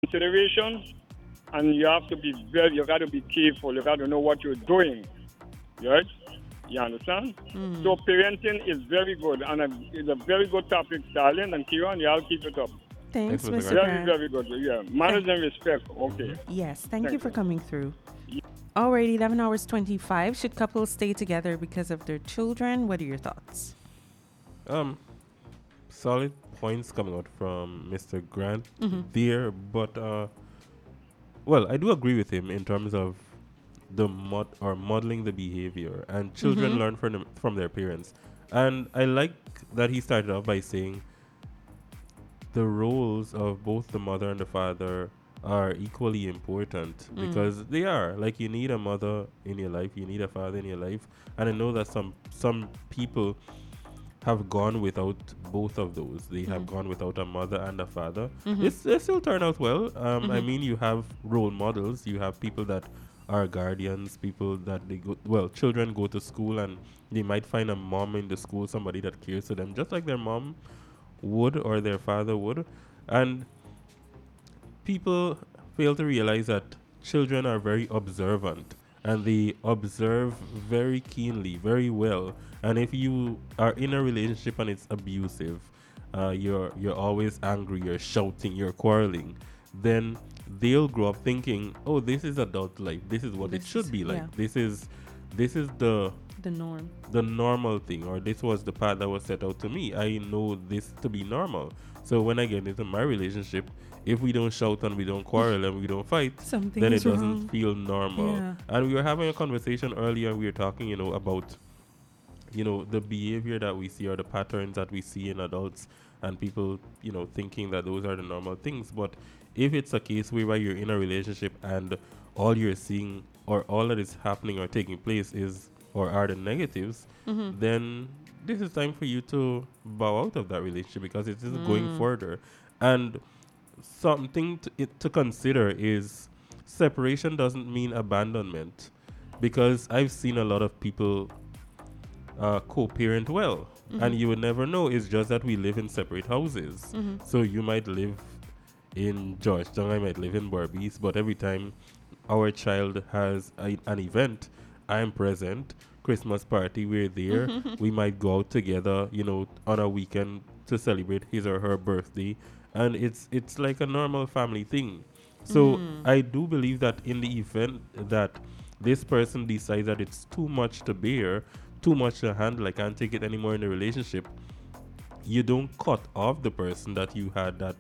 consideration, and you have to be you got to be careful. You got to know what you're doing, right? You understand? So parenting is very good, and it's a very good topic, Stalin and Kieran. Y'all keep it up. Thanks, Thanks, Mr. Mr. Grant. Very, Grant. very good. Yeah, manners and respect. Okay, Yes, thank you thank for you. coming through. Alright, 11 hours 25. Should couples stay together because of their children? What are your thoughts? Um, Solid points coming out from Mr. Grant there, but well, I do agree with him in terms of the modeling the behavior, and children learn from their parents. And I like that he started off by saying the roles of both the mother and the father are equally important because they are. Like, you need a mother in your life, you need a father in your life, and I know that some people have gone without both of those. They have gone without a mother and a father. They still turn out well. I mean, you have role models. You have people that are guardians, people that children go to school and they might find a mom in the school, somebody that cares for them, just like their mom would or their father would. And people fail to realize that children are very observant and they observe very keenly, very well. And if you are in a relationship and it's abusive, you're always angry, you're shouting, you're quarreling, then they'll grow up thinking, oh, this is adult life. This is what it should be like. This is The norm. the normal thing, or this was the path that was set out to me. I know this to be normal. So when I get into my relationship, if we don't shout and we don't quarrel and we don't fight, Something then is it doesn't wrong. feel normal. Yeah. And we were having a conversation earlier, and we were talking, about, the behavior that we see or the patterns that we see in adults and people, thinking that those are the normal things. But if it's a case whereby you're in a relationship and all you're seeing or all that is happening or taking place is or are the negatives, then this is time for you to bow out of that relationship because it isn't going further. And something to consider is separation doesn't mean abandonment, because I've seen a lot of people co-parent well, and you would never know. It's just that we live in separate houses. So you might live in Georgetown, I might live in Barbies, but every time our child has an event, I'm present. Christmas party, we're there. We might go out together, on a weekend to celebrate his or her birthday, and it's like a normal family thing. So I do believe that in the event that this person decides that it's too much to bear, too much to handle, I can't take it anymore in the relationship, you don't cut off the person that you had that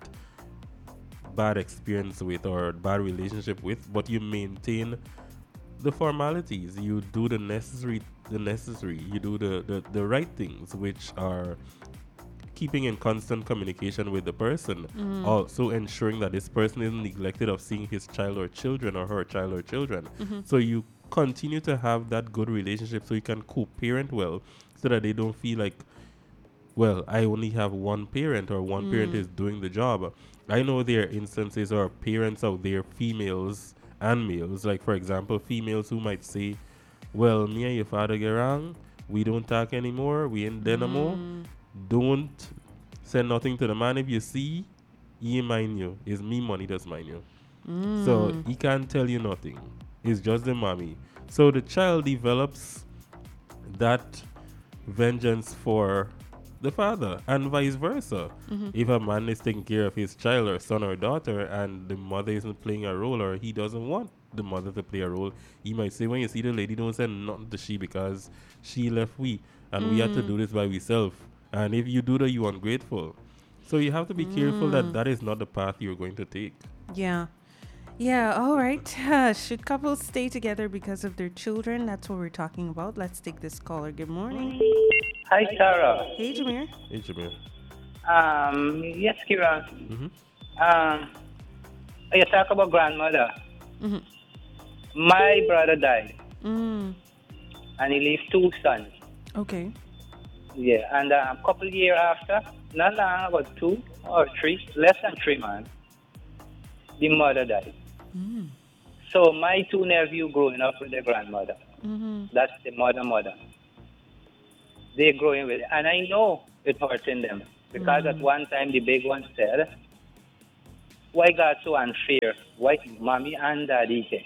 bad experience with or bad relationship with, but you maintain the formalities. You do the necessary. You do the right things, which are keeping in constant communication with the person, also ensuring that this person isn't neglected of seeing his child or children or her child or children. So you continue to have that good relationship so you can co-parent well, so that they don't feel like, well, I only have one parent or one parent is doing the job. I know there are instances or parents out there, females and males, like for example, females who might say, well, me and your father get wrong, we don't talk anymore, we ain't dynamo, don't send nothing to the man. If you see, he mind you. It's me money that's mind you. So he can't tell you nothing. It's just the mommy. So the child develops that vengeance for the father, and vice versa. If a man is taking care of his child or son or daughter and the mother isn't playing a role, or he doesn't want the mother to play a role, he might say, when you see the lady, don't send nothing to she because she left we and we had to do this by ourselves. And if you do that, you ungrateful. So you have to be careful that that is not the path you're going to take. Yeah. Yeah, all right. Should couples stay together because of their children? That's what we're talking about. Let's take this caller. Good morning. Hi, Sarah. Hey, Jameer. Hey, Jamil. Yes, Kira. Mm-hmm. Um, you talk about grandmother. My brother died, Mm, and he left two sons. okay. Yeah, and a couple years after, not long, about 2 or 3, less than 3 months, the mother died. So my two nephews growing up with their grandmother. That's the mother. They're growing with it. And I know it's hurting them. Because at one time the big one said, why God so unfair? Why mommy and daddy take?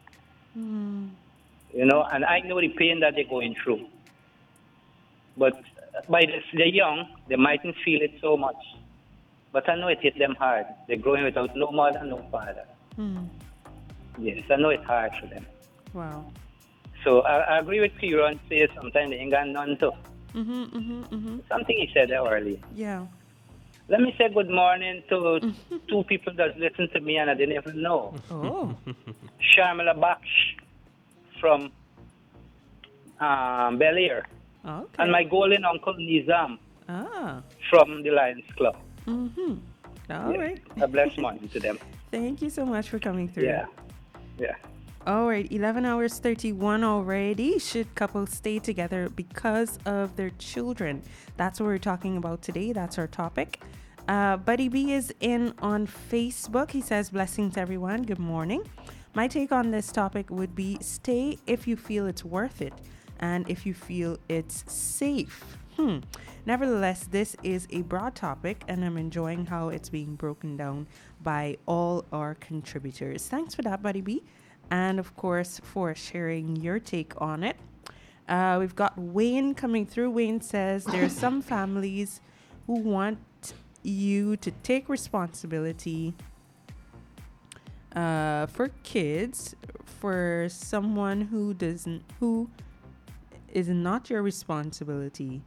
You know, and I know the pain that they're going through. But by this, they're young, they mightn't feel it so much. But I know it hit them hard. They're growing without no mother, no father. Yes, I know it's hard for them. Wow. So I agree with Kieran say sometimes they ain't got none too. Something he said there earlier. Yeah. Let me say good morning to two people that listen to me and I didn't even know. Oh. Sharmila Baksh from Bel Air. Okay. And my golden uncle Nizam Ah. from the Lions Club. All right. A blessed morning to them. Thank you so much for coming through. Yeah. Yeah. All right, 11 hours 31 already. Should couples stay together because of their children? That's what we're talking about today. That's our topic. Buddy B is in on Facebook. He says, blessings everyone. Good morning. My take on this topic would be stay if you feel it's worth it and if you feel it's safe. Nevertheless, this is a broad topic and I'm enjoying how it's being broken down by all our contributors. Thanks for that, Buddy B. And of course, for sharing your take on it. We've got Wayne coming through. Wayne says there are some families who want you to take responsibility for kids for someone who is not your responsibility.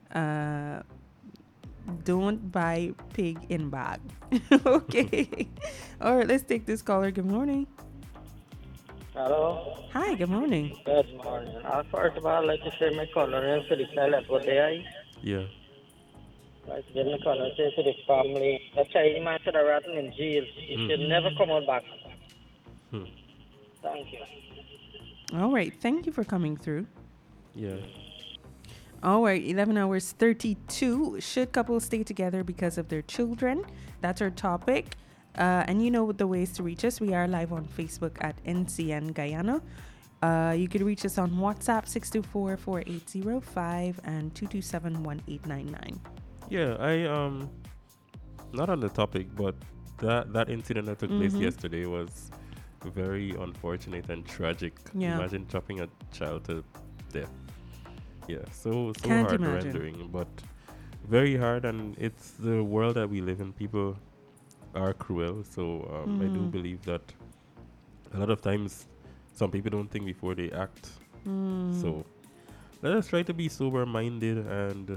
Don't buy pig in bag. Okay. All right, let's take this caller. Good morning. Hello. Hi, good morning. Good morning. First of all, I'd like to say my condolence to the pilot what they are. Yeah. I'd like to give my condolence to the family. That child man should have rotten in jail. He should never come out back. Thank you. All right, thank you for coming through. Yeah. All right, 11 hours 32. Should couples stay together because of their children? That's our topic. And you know the ways to reach us. We are live on Facebook at NCN Guyana. You can reach us on WhatsApp 624-4805 and 227-1899. Yeah, I not on the topic, but that incident that took place yesterday was very unfortunate and tragic. Yeah. Imagine chopping a child to death. Yeah, so Can't hard imagine. rendering, but very hard, and it's the world that we live in. People are cruel, so I do believe that a lot of times some people don't think before they act. So let us try to be sober minded and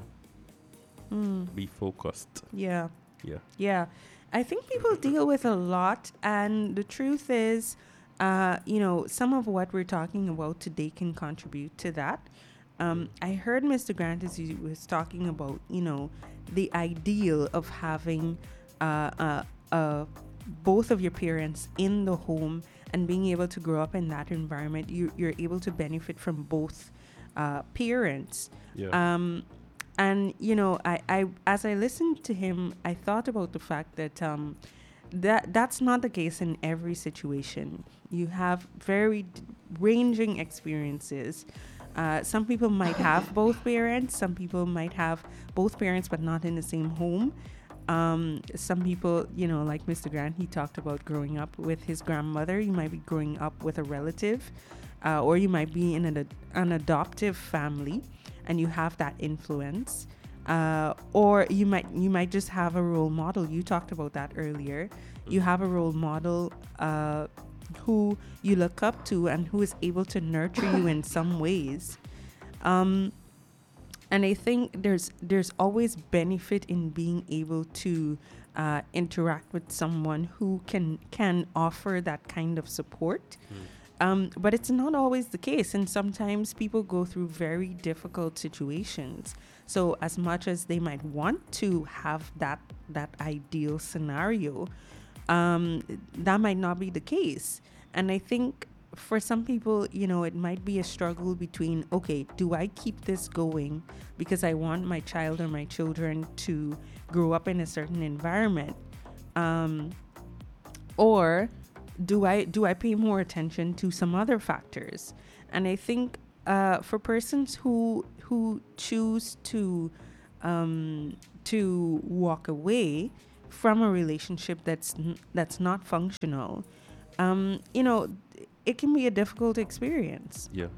be focused. Yeah. Yeah. I think people deal with a lot, and the truth is, some of what we're talking about today can contribute to that. I heard Mr. Grant as he was talking about, the ideal of having both of your parents in the home and being able to grow up in that environment. You're able to benefit from both parents. Yeah. And I as I listened to him, I thought about the fact that that's not the case in every situation. You have very ranging experiences. Some people might have both parents. Some people might have both parents, but not in the same home. Some people, like Mr. Grant, he talked about growing up with his grandmother. You might be growing up with a relative, or you might be in an adoptive family, and you have that influence. Or you might just have a role model. You talked about that earlier. You have a role model who you look up to and who is able to nurture you in some ways. And I think there's always benefit in being able to interact with someone who can offer that kind of support. But it's not always the case, and sometimes people go through very difficult situations. So as much as they might want to have that ideal scenario, that might not be the case. And I think for some people, it might be a struggle between, okay, do I keep this going because I want my child or my children to grow up in a certain environment? Or do I pay more attention to some other factors? And I think for persons who choose to walk away, from a relationship that's not functional, it can be a difficult experience. Yeah.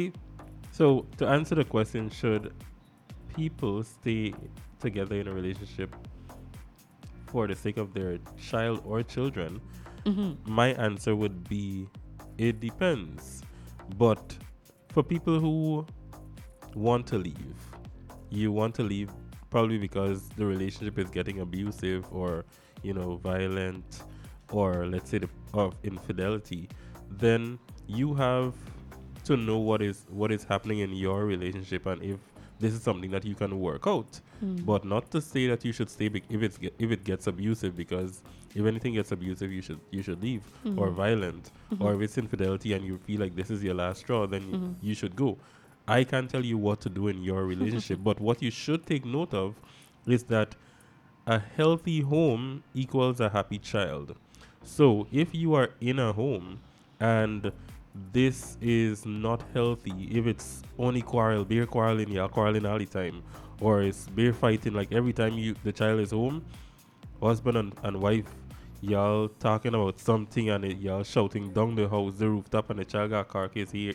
So to answer the question, should people stay together in a relationship for the sake of their child or children? My answer would be it depends. But for people who want to leave, you want to leave probably because the relationship is getting abusive or violent, or let's say of infidelity, then you have to know what is happening in your relationship and if this is something that you can work out. But not to say that you should stay if it gets abusive, because if anything gets abusive, you should leave, or violent, or if it's infidelity and you feel like this is your last straw, then you should go. I can't tell you what to do in your relationship, but what you should take note of is that a healthy home equals a happy child. So if you are in a home and this is not healthy, if it's only beer quarreling, y'all quarreling all the time, or it's beer fighting, like every time the child is home, husband and wife, y'all talking about something and y'all shouting down the house, the rooftop, and the child got carcass his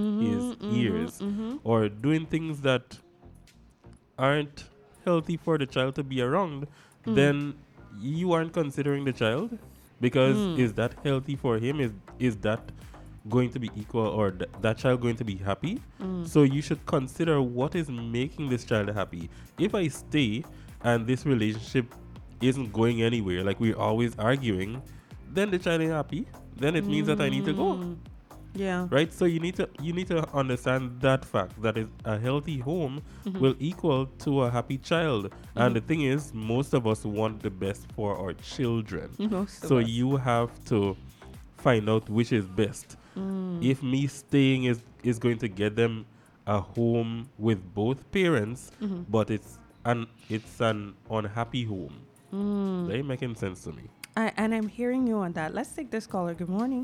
ears, or doing things that aren't healthy for the child to be around, then you aren't considering the child, because is that healthy for him? Is that going to be equal, or that child going to be happy? So you should consider what is making this child happy. If I stay and this relationship isn't going anywhere, like we're always arguing, then the child ain't happy. Then it means that I need to go. Yeah. Right? So you need to understand that fact, that is a healthy home will equal to a happy child. And the thing is, most of us want the best for our children. So you have to find out which is best. If me staying is going to get them a home with both parents, but it's an unhappy home, that ain't making sense to me. And I'm hearing you on that. Let's take this caller. Good morning.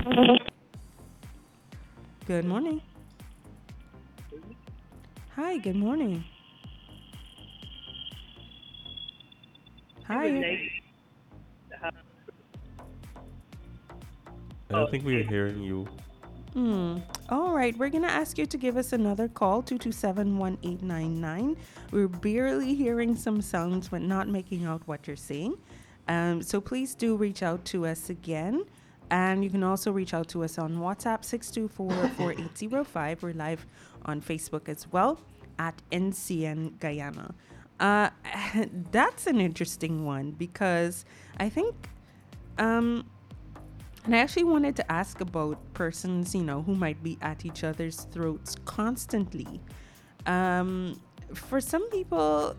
Good morning. Hi, good morning. Hi. I don't think we're hearing you. All right, we're going to ask you to give us another call, 227-1899. We're barely hearing some sounds, but not making out what you're saying. So please do reach out to us again. And you can also reach out to us on WhatsApp, 624-4805. We're live on Facebook as well, at NCN Guyana. That's an interesting one, because I think... and I actually wanted to ask about persons, who might be at each other's throats constantly. For some people,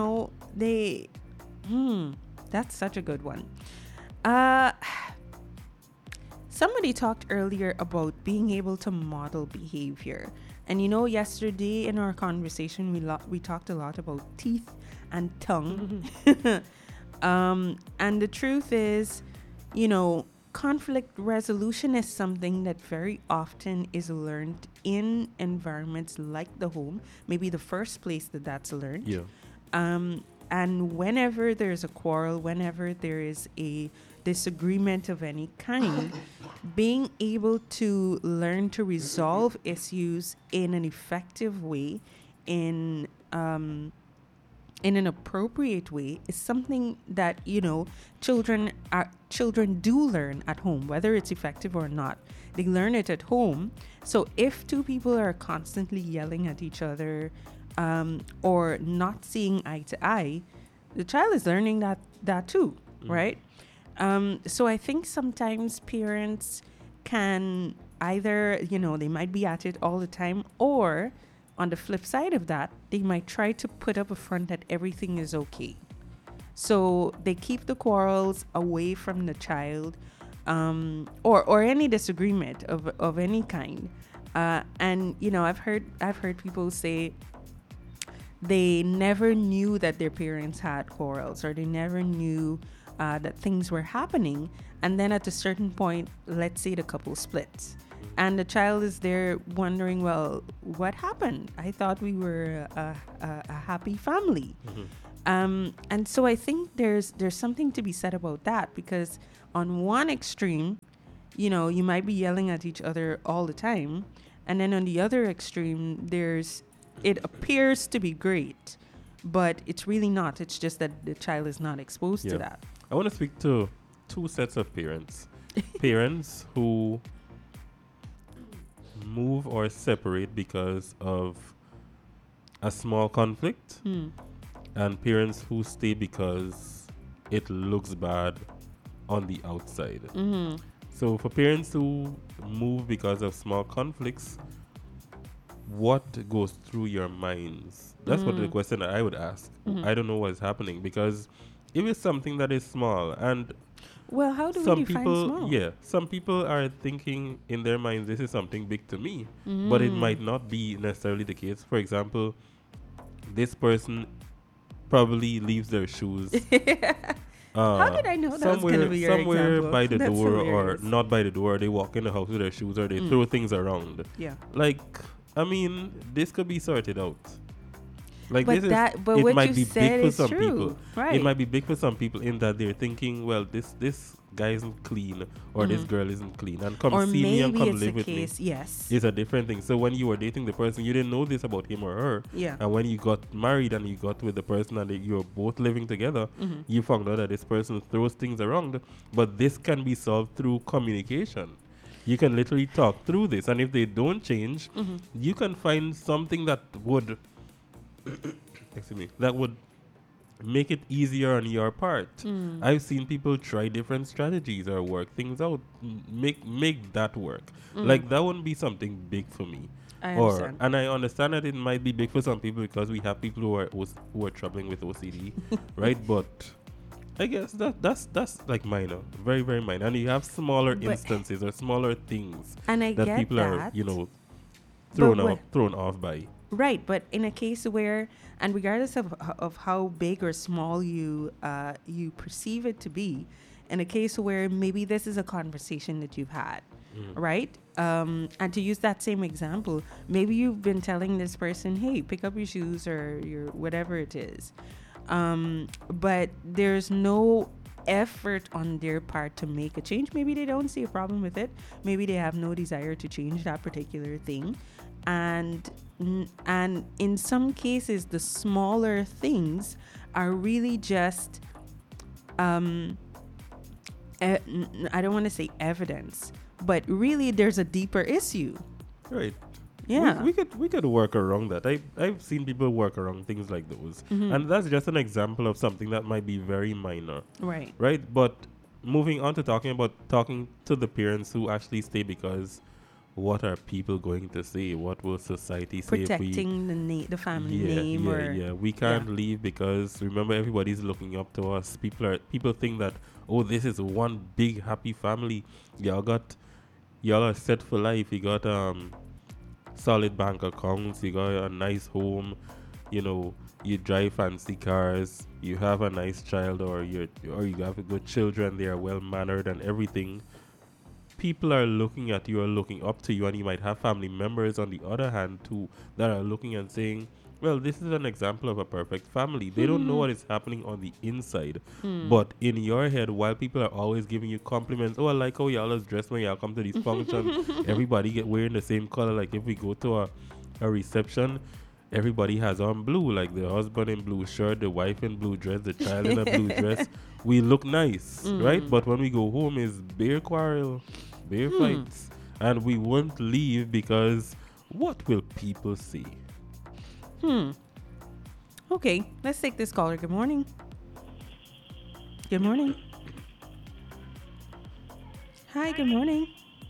that's such a good one. Somebody talked earlier about being able to model behavior. And yesterday in our conversation, we talked a lot about teeth and tongue. And the truth is, conflict resolution is something that very often is learned in environments like the home, maybe the first place that's learned. Yeah. And whenever there's a quarrel, whenever there is a disagreement of any kind, being able to learn to resolve issues in an effective way, in an appropriate way, is something that children do learn at home, whether it's effective or not. They learn it at home. So if two people are constantly yelling at each other, or not seeing eye to eye, the child is learning that too, right? So I think sometimes parents can either, they might be at it all the time, or on the flip side of that, they might try to put up a front that everything is okay. So they keep the quarrels away from the child, or any disagreement of any kind. And I've heard people say they never knew that their parents had quarrels, or they never knew that things were happening. And then at a certain point, let's say the couple splits, and the child is there wondering, well, what happened? I thought we were a happy family. And so I think there's something to be said about that, because on one extreme, you might be yelling at each other all the time, and then on the other extreme, it appears to be great, but it's really not. It's just that the child is not exposed to that. I want to speak to two sets of parents. Parents who move or separate because of a small conflict, and parents who stay because it looks bad on the outside. So for parents who move because of small conflicts, what goes through your minds? That's what the question that I would ask. I don't know what is happening, because if it's something that is small, and well, how do some we define people, small? some people are thinking in their minds, this is something big to me, but it might not be necessarily the case. For example, this person probably leaves their shoes How did I know that was going to be your somewhere example? by the That's door, hilarious. or not by the door. They walk in the house with their shoes, or they throw things around. Yeah. Like, I mean, this could be sorted out. Like, But it what might you be said big for is some true. people. Right. It might be big for some people in that they're thinking, well, this guy isn't clean, or this girl isn't clean, and come Or see me and maybe come it's a live with case, me. yes. It's a different thing. So when you were dating the person, you didn't know this about him or her. Yeah. And when you got married and you got with the person and you're both living together, you found out that this person throws things around. But this can be solved through communication. You can literally talk through this. And if they don't change, you can find something that would excuse me, that would make it easier on your part. I've seen people try different strategies or work things out, make that work. Like, that wouldn't be something big for me. I understand. And I understand that it might be big for some people because we have people who are troubling with OCD, right? But I guess that's like minor, very very minor. And you have smaller instances or smaller things And I that get people are that. thrown off by. Right, but in a case where, and regardless of how big or small you perceive it to be, in a case where maybe this is a conversation that you've had, right? And to use that same example, maybe you've been telling this person, hey, pick up your shoes or your whatever it is, but there's no effort on their part to make a change. Maybe they don't see a problem with it. Maybe they have no desire to change that particular thing. And in some cases, the smaller things are really just, I don't want to say evidence, but really there's a deeper issue. Right. Yeah. We could work around that. I've seen people work around things like those. And that's just an example of something that might be very minor. Right. Right? But moving on to talking to the parents who actually stay because what are people going to say? What will society say? Protecting the family name. We can't leave because remember, everybody's looking up to us. People think that, oh, this is one big happy family. Y'all are set for life. You got solid bank accounts. You got a nice home. You drive fancy cars. You have a nice child, or you have good children. They are well mannered and everything. People are looking at you or looking up to you, and you might have family members on the other hand too that are looking and saying, well, this is an example of a perfect family. They don't know what is happening on the inside. But in your head, while people are always giving you compliments, oh, I like how y'all is dressed when y'all come to these functions. Everybody get wearing the same color. Like if we go to a reception, everybody has on blue, like the husband in blue shirt, the wife in blue dress, the child in a blue dress. We look nice, right? But when we go home, is bear quarrel, bear fights, and we won't leave because what will people say? Okay, let's take this caller. Good morning. Good morning. Hi, good morning.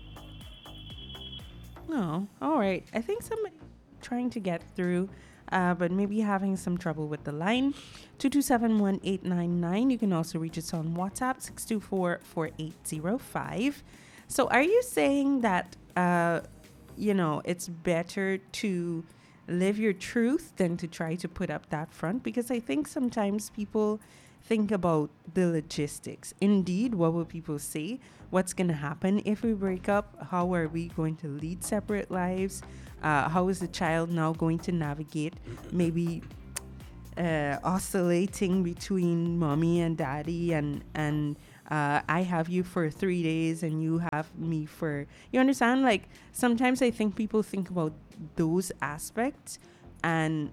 Oh, all right. I think somebody trying to get through, but maybe having some trouble with the line. 227-1899. You can also reach us on WhatsApp, 624-4805. So are you saying that, it's better to live your truth than to try to put up that front? Because I think sometimes people think about the logistics. Indeed, what will people say? What's going to happen if we break up? How are we going to lead separate lives? How is the child now going to navigate maybe oscillating between mommy and daddy, and I have you for 3 days and you have me for, you understand? Like sometimes I think people think about those aspects, and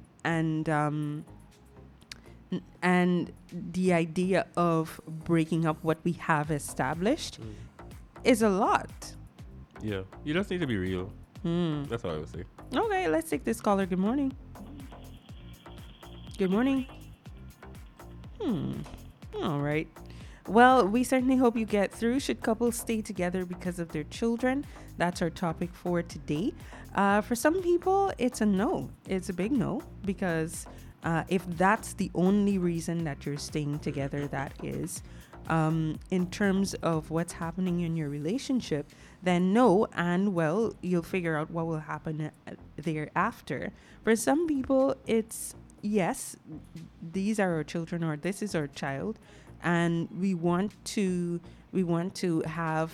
and the idea of breaking up what we have established is a lot. Yeah, you just need to be real. That's all I would say. Okay, let's take this caller. Good morning. Good morning. All right. Well, we certainly hope you get through. Should couples stay together because of their children? That's our topic for today. For some people, it's a no. It's a big no, because if that's the only reason that you're staying together, that is, in terms of what's happening in your relationship, then no, and well, you'll figure out what will happen thereafter. For some people, it's yes, these are our children, or this is our child, and we want to have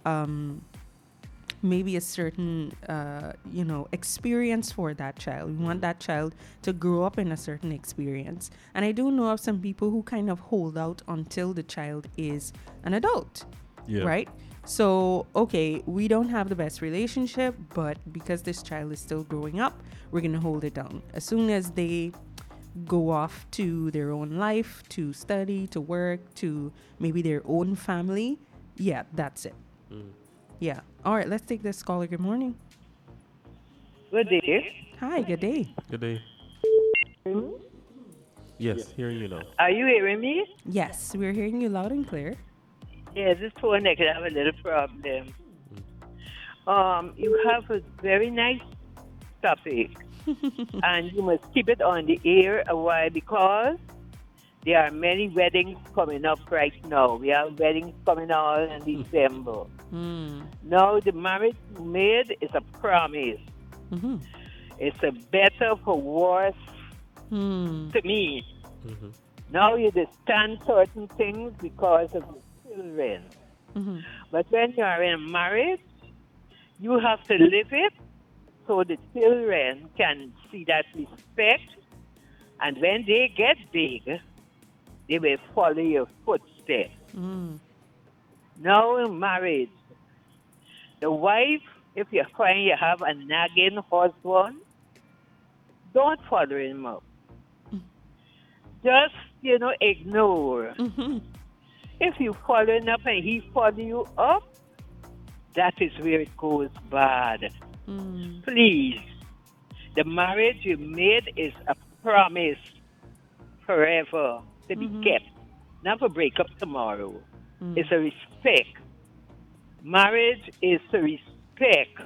maybe a certain experience for that child. We want that child to grow up in a certain experience. And I do know of some people who kind of hold out until the child is an adult. Yeah. Right? So, okay, we don't have the best relationship, but because this child is still growing up, we're going to hold it down. As soon as they go off to their own life, to study, to work, to maybe their own family, yeah, that's it. Yeah. All right, let's take this caller. Good morning. Good day. Hi, good day. Good day. Yes, hearing you now. Are you hearing me? Yes, we're hearing you loud and clear. Yeah, this phone I could have a little problem. You have a very nice topic, and you must keep it on the air a while, because there are many weddings coming up right now. We have weddings coming on in December. Now, the marriage you made is a promise. It's a better for worse to me. Now you understand certain things because of the children. But when you are in a marriage, you have to live it so the children can see that respect. And when they get big, they will follow your footsteps. Now in marriage, the wife, if you find you have a nagging husband, don't follow him up. Just, ignore. If you follow him up and he follow you up, that is where it goes bad. Please, the marriage you made is a promise forever to be kept. Not for break up tomorrow. It's a respect. Marriage is a respect.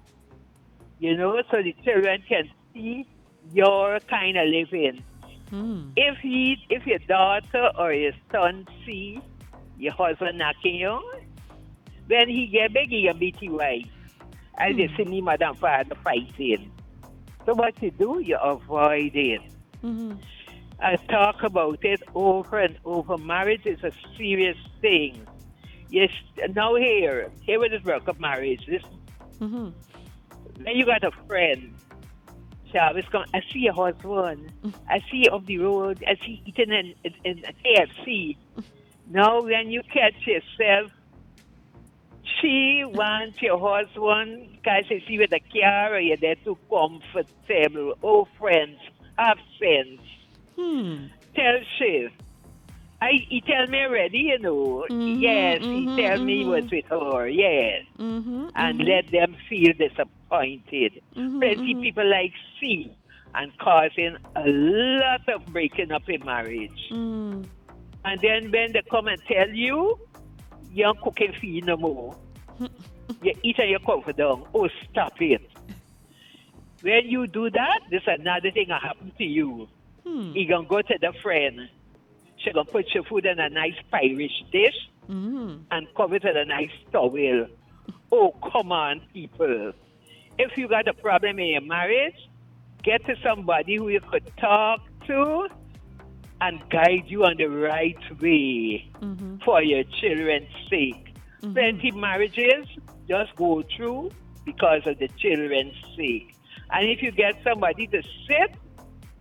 So the children can see your kind of living. If your daughter or your son see your husband knocking you, when he get big, he can beat you wife. And they see me, mother and father fighting. So what you do, you avoid it. I talk about it over and over. Marriage is a serious thing. Yes, now here with this broke up marriage. When you got a friend, I see your husband. I see you up the road. I see eating in KFC. Now when you catch yourself, she wants your husband because you see with the car or you're there too comfortable. Oh, friends, have sense. Tell she. He tell me already, Yes, he tell me he was with her, yes. And let them feel disappointed. Plenty people like C and causing a lot of breaking up in marriage. And then when they come and tell you, you ain't cooking for you no more. You eat and you cover down. Oh, stop it. When you do that, there's another thing that happen to you. You gonna go to the friend. She gonna put your food in a nice Irish dish and cover it with a nice towel. Oh, come on, people. If you got a problem in your marriage, get to somebody who you could talk to and guide you on the right way for your children's sake. Plenty marriages just go through because of the children's sake. And if you get somebody to sit,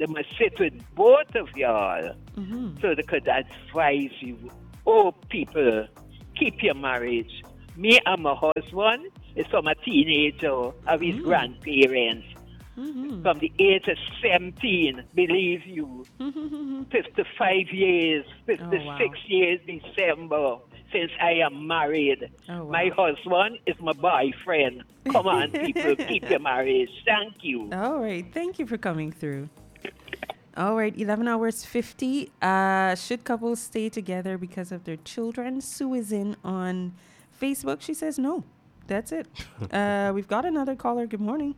They must sit with both of y'all so they could advise you. Oh, people, keep your marriage. Me and my husband is from a teenager of his grandparents. From the age of 17, believe you. 55 years, 56 years December since I am married. Oh, wow. My husband is my boyfriend. Come on, people, keep your marriage. Thank you. All right. Thank you for coming through. All right. 11 hours 50. Should couples stay together because of their children? Sue is in on Facebook. She says no. That's it. We've got another caller. Good morning.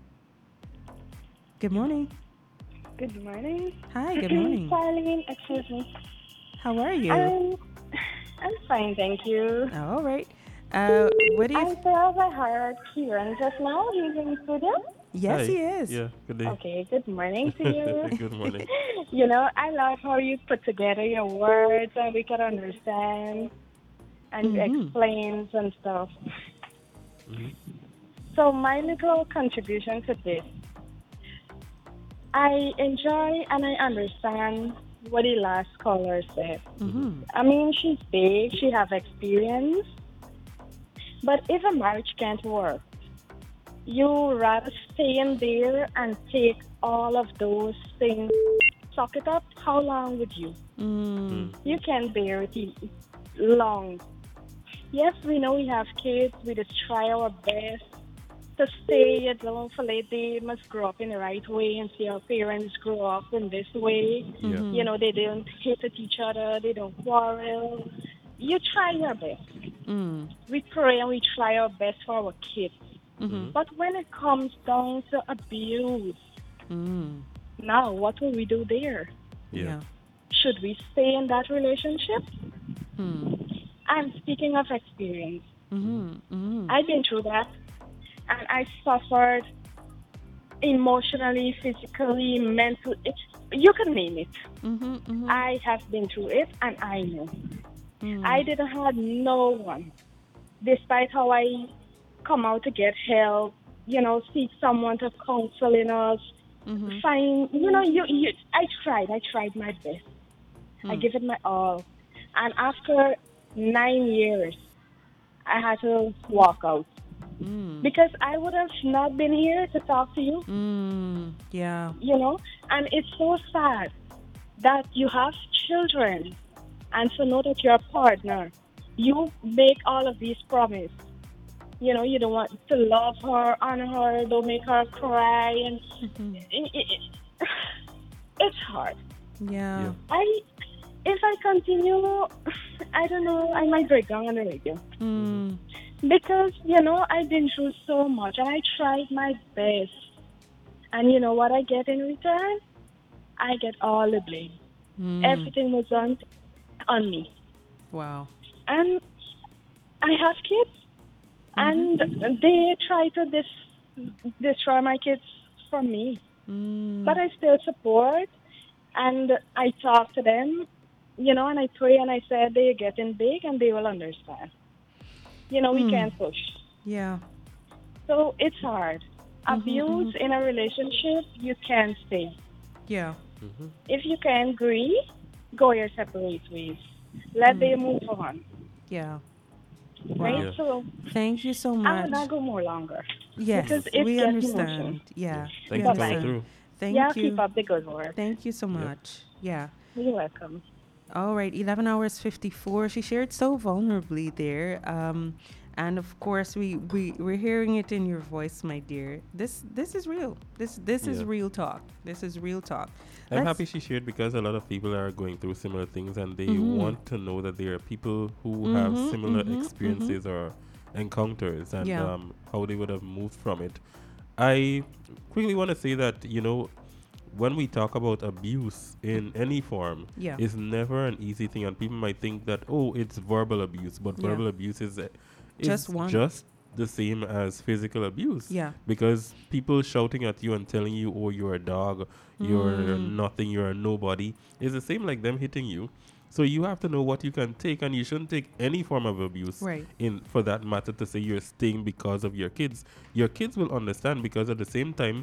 Good morning. Good morning. Hi, good morning. Charlene, excuse me. How are you? I'm fine, thank you. All right. What do you... I feel I heard Kieran just now. He's in the studio. Yes, Hi. he is. Yeah, good day. Okay, good morning to you. Good morning. You know, I love how you put together your words and we can understand and you explain and stuff. So my little contribution to this, I enjoy and I understand what the last caller said. I mean, she's big, she have experience, but if a marriage can't work, you rather stay in there and take all of those things, suck it up. How long would you? You can bear it long. Yes, we know we have kids. We just try our best to stay, you know, for they must grow up in the right way and see our parents grow up in this way. You know, they don't hate at each other. They don't quarrel. You try your best. We pray and we try our best for our kids. But when it comes down to abuse, now what will we do there? Yeah. Should we stay in that relationship? I'm speaking of experience. I've been through that, and I suffered emotionally, physically, mentally. You can name it. I have been through it, and I know. I didn't have no one, despite how I come out to get help, you know, seek someone to counsel in us. Find, you know, I tried my best. I give it my all. And after 9 years, I had to walk out. Because I would have not been here to talk to you. Yeah. You know, and it's so sad that you have children and to know that your partner, you make all of these promises. You know, you don't want to love her, honor her, don't make her cry, and it's hard. Yeah. If I continue, I don't know, I might break down on the radio. Because, you know, I've been through so much, and I tried my best. And you know what I get in return? I get all the blame. Everything was on me. Wow. And I have kids. And they try to destroy my kids from me. But I still support, and I talk to them, you know, and I pray and I said they're getting big and they will understand. You know, we can't push. Yeah. So it's hard. Abuse in a relationship, you can't stay. Yeah. If you can agree, go your separate ways. Let them move on. Yeah. Right? Yeah. So Thank you so I much. will not go more longer. Yes, Because it we gets understand. emotional. Yeah. Thank we you for coming understand. through. Thank Yeah, you. keep up the good work. Thank you so much. Yeah. You're welcome. All right, 11 hours 54. She shared so vulnerably there. And of course, we're hearing it in your voice, my dear. This is real. This is real talk. This is real talk. I'm happy she shared because a lot of people are going through similar things and they want to know that there are people who have similar experiences or encounters and how they would have moved from it. I quickly want to say that, you know, when we talk about abuse in any form, it's never an easy thing. And people might think that, oh, it's verbal abuse, but verbal abuse is just the same as physical abuse. Yeah. Because people shouting at you and telling you, oh, you're a dog, you're nothing, you're a nobody, is the same like them hitting you. So you have to know what you can take, and you shouldn't take any form of abuse for that matter to say you're staying because of your kids. Your kids will understand because at the same time,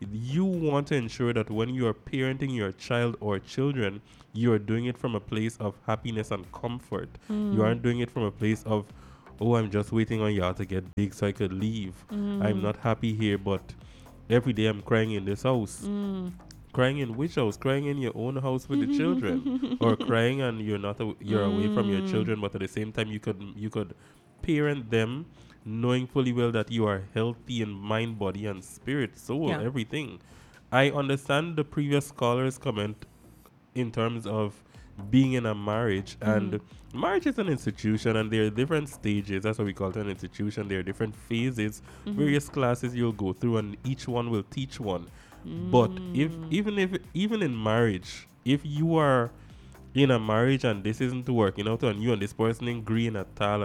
you want to ensure that when you are parenting your child or children, you are doing it from a place of happiness and comfort. You aren't doing it from a place of, oh, I'm just waiting on y'all to get big so I could leave. I'm not happy here, but every day I'm crying in this house. Crying in which house? Crying in your own house with the children, or crying and you're not you're away from your children, but at the same time you could parent them, knowing fully well that you are healthy in mind, body, and spirit, soul, everything. I understand the previous scholars' comment in terms of being in a marriage, and marriage is an institution, and there are different stages. That's what we call it, an institution. There are different phases, various classes you'll go through, and each one will teach one. But even in marriage, if you are in a marriage and this isn't working out and you and this person in green at all,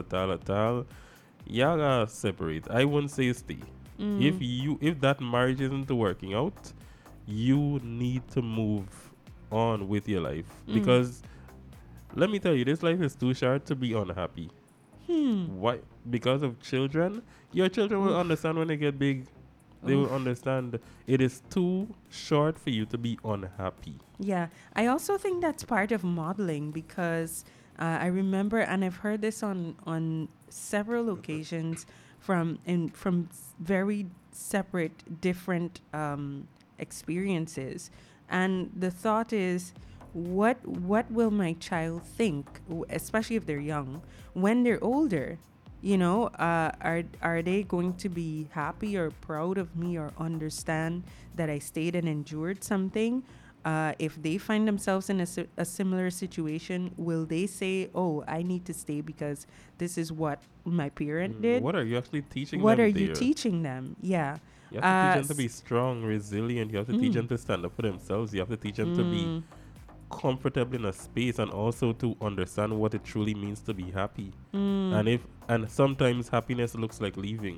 y'all gotta separate. I wouldn't say stay. If that marriage isn't working out, you need to move on with your life, because let me tell you, this life is too short to be unhappy. Why? Because of children. Your children will understand when they get big. They will understand it is too short for you to be unhappy. Yeah, I also think that's part of modeling, because I remember, and I've heard this on several occasions from very separate, different experiences. And the thought is, what will my child think, especially if they're young, when they're older? You know, are they going to be happy or proud of me, or understand that I stayed and endured something? If they find themselves in a similar situation, will they say, oh, I need to stay because this is what my parent did? What are you actually teaching them? What are you teaching them? Yeah. You have to teach them to be strong, resilient. You have to teach them to stand up for themselves. You have to teach them to be comfortable in a space, and also to understand what it truly means to be happy. And sometimes happiness looks like leaving.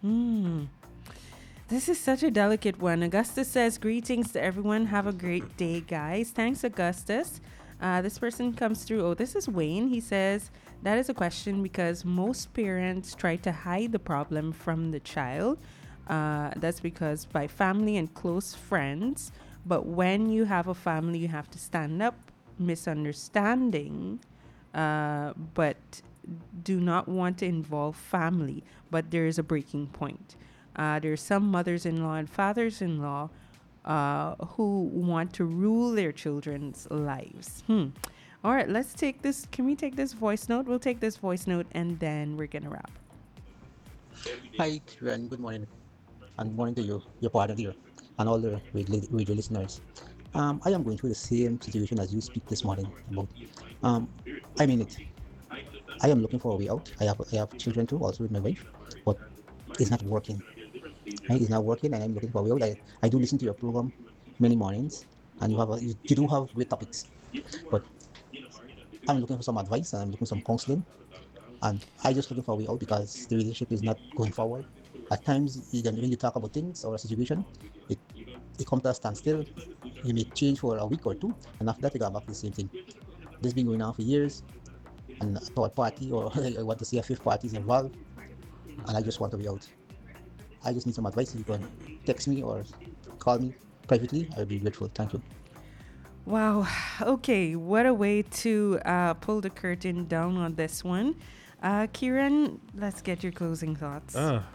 This is such a delicate one. Augustus says, greetings to everyone. Have a great day, guys. Thanks, Augustus. This person comes through. Oh, this is Wayne. He says, that is a question because most parents try to hide the problem from the child. That's because by family and close friends. But when you have a family, you have to stand up. Misunderstanding, but do not want to involve family. But there is a breaking point. There's some mothers-in-law and fathers-in-law who want to rule their children's lives. All right, let's take this. Can we take this voice note? We'll take this voice note, and then we're going to wrap. Hi, Ren. Good morning. And morning to you, your partner here, and all the radio listeners. I am going through the same situation as you speak this morning about. I mean it. I am looking for a way out. I have children too, also with my wife, but it's not working. Right? It's not working, and I'm looking for a way out. I do listen to your program many mornings, and you do have great topics, but I'm looking for some advice, and I'm looking for some counseling, and I just looking for a way out because the relationship is not going forward. At times, when you talk about things or a situation, it comes to a standstill. You may change for a week or two, and after that, you go back to the same thing. This has been going on for years, and a third party, or I want to say a fifth party is involved, and I just want to be out. I just need some advice. If you can text me or call me privately, I'll be grateful. Thank you. Wow. Okay. What a way to pull the curtain down on this one. Kieran, let's get your closing thoughts.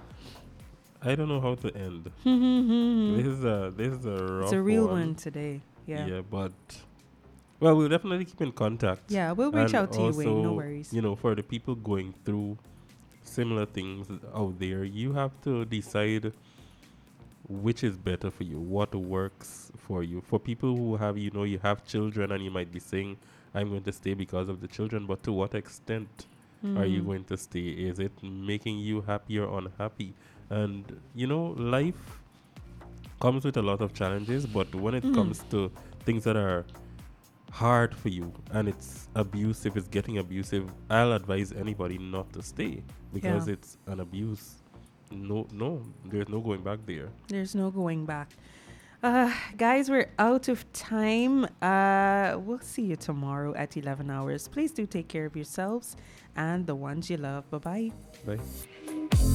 I don't know how to end. This is a rough It's a real one today. Yeah. Yeah, but well, we'll definitely keep in contact. Yeah, we'll reach out to also, you, Wayne. No worries. You know, for the people going through similar things out there, you have to decide which is better for you, what works for you. For people who have, you have children, and you might be saying, I'm going to stay because of the children, but to what extent are you going to stay? Is it making you happy or unhappy? And, life comes with a lot of challenges, but when it comes to things that are hard for you and it's abusive, it's getting abusive, I'll advise anybody not to stay because it's an abuse. No, there's no going back there. There's no going back. Guys, we're out of time. We'll see you tomorrow at 11 hours. Please do take care of yourselves and the ones you love. Bye-bye. Bye.